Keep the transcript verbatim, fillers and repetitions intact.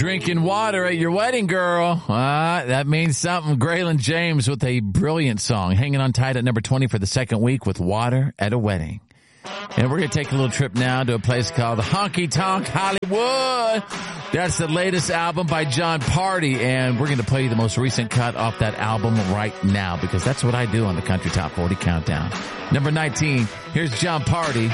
Drinking water at your wedding, girl. Ah, that means something. Graylin James with a brilliant song. Hanging on tight at number twenty for the second week with Water at a Wedding. And we're going to take a little trip now to a place called Honky Tonk Hollywood. That's the latest album by Jon Pardi, and we're going to play you the most recent cut off that album right now because that's what I do on the Country Top forty Countdown. Number nineteen, here's Jon Pardi.